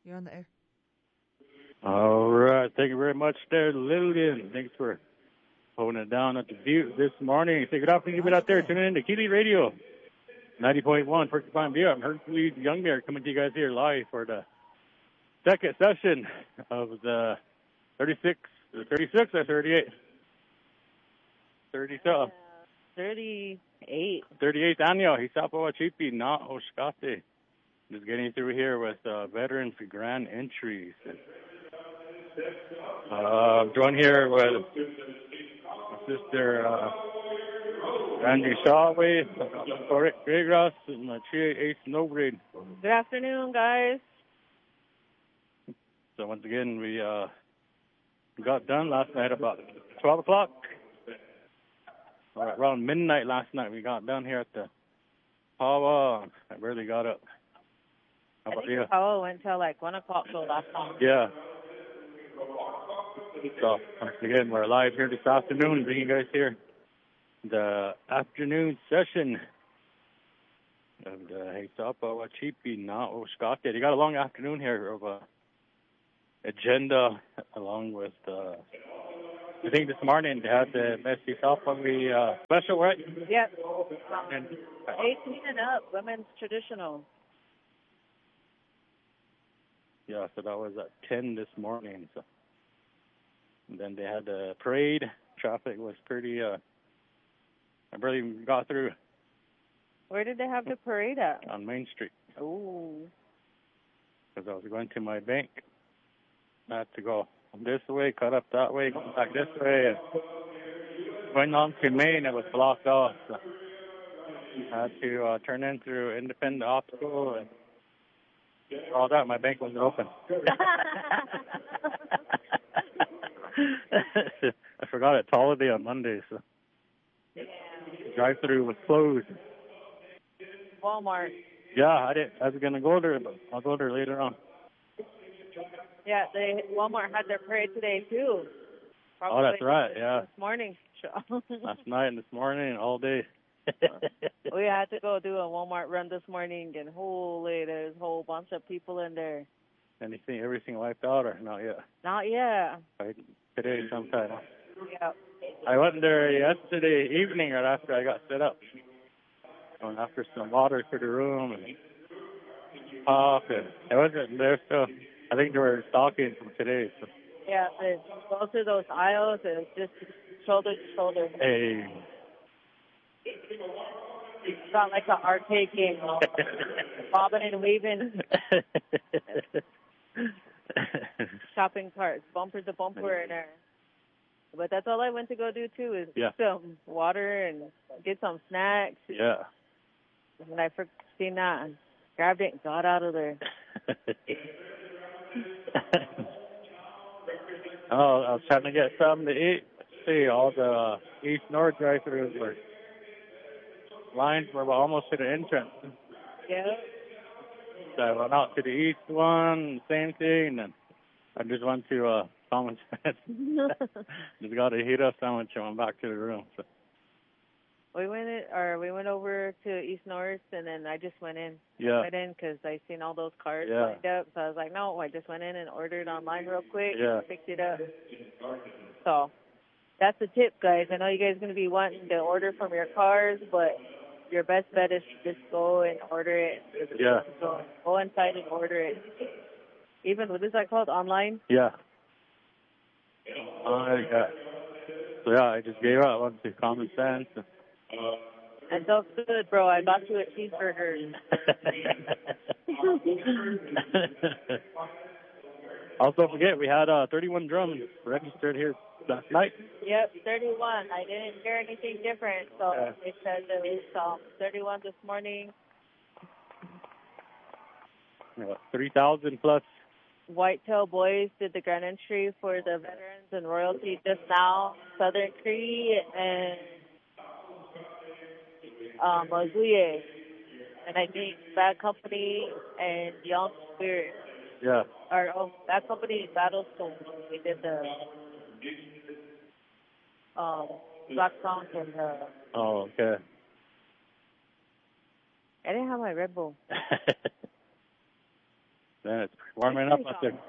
You're on the air. All right. Thank you very much there, Lillian. Thanks for holding it down at the view this morning. Say good afternoon to you out there. Tuning in to Keeley Radio, 90.1, Porcupine View. I'm Hercules Youngbear coming to you guys here live for the second session of the 36 or 38? 38. 38th annual Hisapo Chipi Na Oshkate. Just getting through here with Veterans Grand Entries. I'm joined here with my sister Randy Shawway, Correct Graygrass, and my Chia Ace Snowbraid. Good afternoon, guys. So once again, we got done last night about 12 o'clock. Around midnight last night, we got done here at the Pawa. I barely got up. How about you? Pawa went till like 1 o'clock till last night. Yeah. So once again, we're live here this afternoon, bringing you guys here the afternoon session of the Heisapa Wachipi Na Oshkate. They got a long afternoon here of agenda, along with I think this morning they had the Messi Heisapa special, right? Yep. 18 and up, women's traditional. Yeah, so that was at 10 this morning. So and then they had the parade. Traffic was pretty. I barely got through. Where did they have the parade at? On Main Street. Ooh. Because I was going to my bank. I had to go this way, cut up that way, come back this way. And went on to Main, it was blocked off. So I had to turn in through Independent Optical and all that. My bank wasn't open. I forgot it's holiday on Monday, so drive-through was closed. Walmart. Yeah, I was gonna go there, but I'll go there later on. Yeah, Walmart had their parade today too. Probably that's right. Yeah. This morning. Last night and this morning, all day. We had to go do a Walmart run this morning, and holy, there's a whole bunch of people in there. Everything wiped out, or not yet? Not yet. Right. Today sometime. Yeah. I went there yesterday evening right after I got set up. Going after some water to the room and pop, and it wasn't there still. I think they were stocking from today. So. Yeah, go through those aisles, it's just shoulder to shoulder. Hey. It's not like an arcade game, bobbing and weaving. Shopping carts, bumper to bumper in there. But that's all I went to go do too, is get some water and get some snacks. Yeah. And I seen that and grabbed it and got out of there. I was trying to get something to eat. See, all the east-north drive-thrus were lines were almost to the entrance. Yeah. So I went out to the east one, same thing, and I just went to Common Sense. Just got a heat-up sandwich and went back to the room. So. We went over to East North, and then I just went in. Yeah. Went in because I seen all those cars lined up, so I was like, no, I just went in and ordered online real quick. Yeah. Picked it up. So that's the tip, guys. I know you guys are going to be wanting to order from your cars, but your best bet is to just go and order it. Yeah. Go inside and order it. Even, what is that called, online? Yeah. So yeah, I just gave up. I went to Common Sense. And so good, bro. I got you a cheeseburger. Also, forget, we had 31 drums registered here last night. Yep, 31. I didn't hear anything different, so it says it was 31 this morning. 3,000 plus. Whitetail Boys did the grand entry for the veterans and royalty just now. Southern Cree and Mazuye. And I think Bad Company and Young Spirit. Yeah. Bad Company Battlestone. We did the Black Sound and Oh, okay. I didn't have my Red Bull. Then it's warming up out there.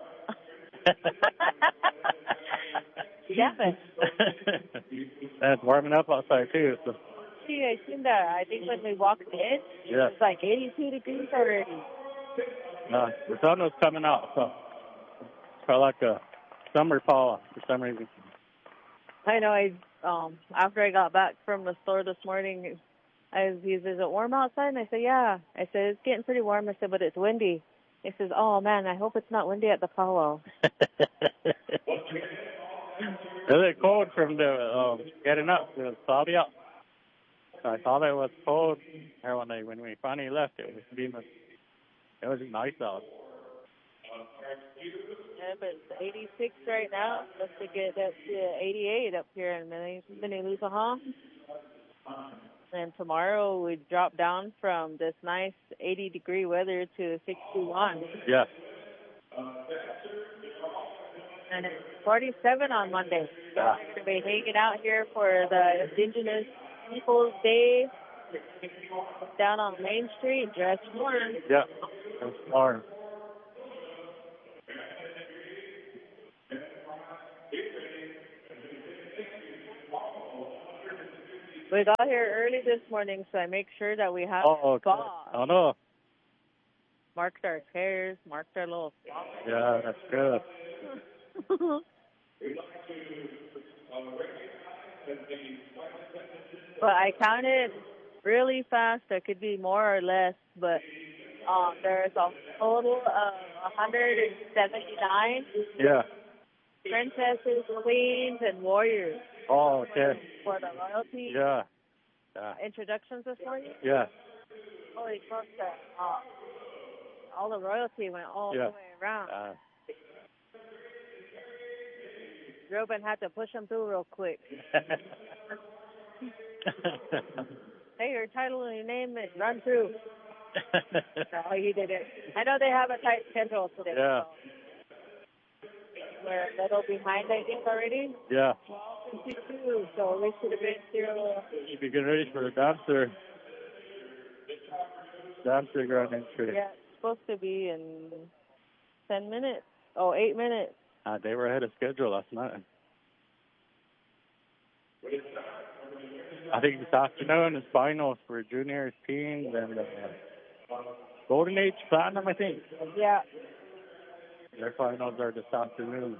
Yeah, but That's warming up outside too. So. see, I seen that. I think when we walked in, Yeah. it's like 82 degrees already. The sun was coming out, so it felt like a summer fall for some reason. I know. After I got back from the store this morning, he says, "Is it warm outside?" And I said, "Yeah." I said, "It's getting pretty warm." I said, "But it's windy." He says, "Oh man, I hope it's not windy at the powwow." It was cold from the getting up. It was cloudy out. So I thought it was cold. And when we finally left, it was nice out. Yeah, but it's 86 right now. Let's get up to 88 up here in Minnelusaha. And tomorrow we drop down from this nice 80-degree weather to 61. Yeah. And it's 47 on Monday. So we're going to be hanging out here for the Indigenous Peoples Day down on Main Street, dressed warm. Yeah, it's warm. We got here early this morning, so I make sure that we have spots. Oh, no. Marked our chairs, marked our little spots. Yeah, that's good. But I counted really fast. There could be more or less, but there's a total of 179 Yeah. princesses, queens, and warriors. Oh, okay. For the royalty introductions this morning. Yeah. Holy fuck, all the royalty went all the way around. Robin had to push them through real quick. Hey, your title and your name is run through. No, he didn't. I know they have a tight schedule today. Yeah. So we're a little behind, I think, already. Yeah. 12:52, so we should have been through. Should be getting ready for the dancer grand entry. Yeah, it's supposed to be in 10 minutes. Oh, 8 minutes. They were ahead of schedule last night. I think this afternoon is finals for juniors, teens, and Golden Age Platinum, I think. Yeah. Their finals are this afternoon.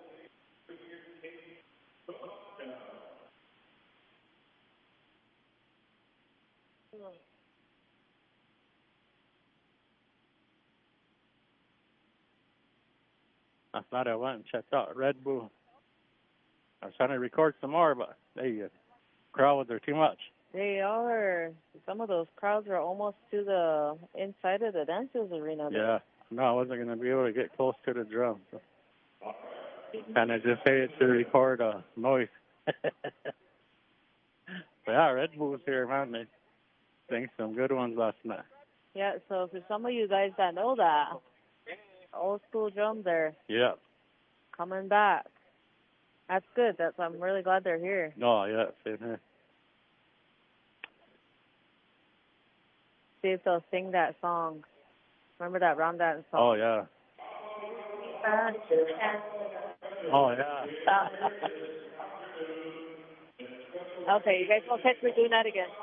Last night I went and checked out Red Bull. I was trying to record some more, but crowds are too much. They are. Some of those crowds are almost to the inside of the dancers arena. Yeah. No, I wasn't going to be able to get close to the drum. So. Kind of just say it to record noise. But yeah, Red Bull's here, man. They sang some good ones last night. Yeah, so for some of you guys that know that, old school drums are coming back. That's good. I'm really glad they're here. Oh, yeah, same here. See if they'll sing that song. Remember that round dance song? Oh, yeah. Oh, yeah. Okay, you guys will catch me doing that again.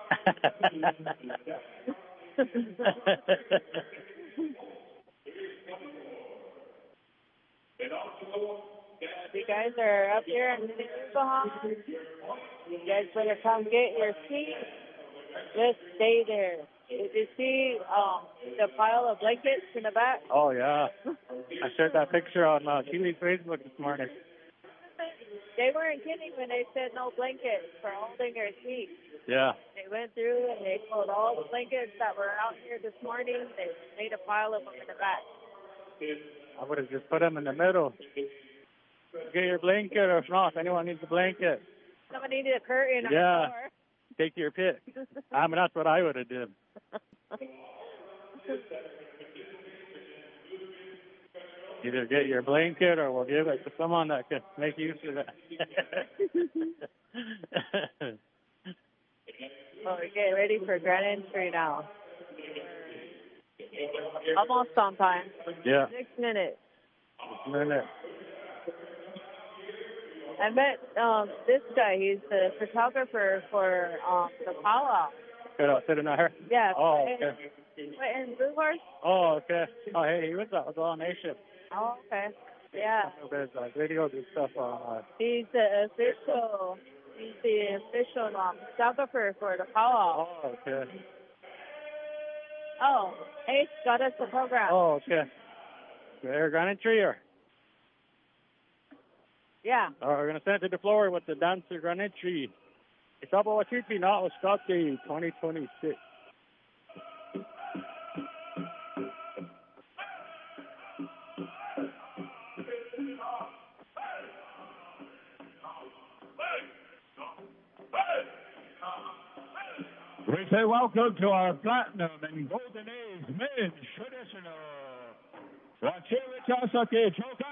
You guys are up here in Minnelusaha. You guys better come get your seat. Just stay there. Did you see the pile of blankets in the back? Oh, yeah. I shared that picture on Keely's Facebook this morning. They weren't kidding when they said no blankets for holding your seat. Yeah. They went through and they pulled all the blankets that were out here this morning. They made a pile of them in the back. I would have just put them in the middle. Get your blanket, or if not, if anyone needs a blanket. Someone needed a curtain on the floor. Take your pick. I mean, that's what I would have did. Either get your blanket or we'll give it to someone that can make use of it. Well, we're getting ready for grand entry now. Almost on time. Yeah. 6 minutes. 6 minutes. I met this guy. He's the photographer for the powwow. Sitting out here? Yeah. Oh, okay. In Blue Horse? Oh, okay. Oh, hey, he was on A shift. Oh, okay. Yeah. There's videos and stuff on. He's the official photographer for the powwow. Oh, okay. Oh, Ace got us the program. Oh, okay. They're going to tree or? Yeah. We're going to send it to the floor with the dancer granite tree. It's up over Chippy, not with Scotty 2026. We say welcome to our Platinum and Golden Age men's traditional Wachiri Chasake Choka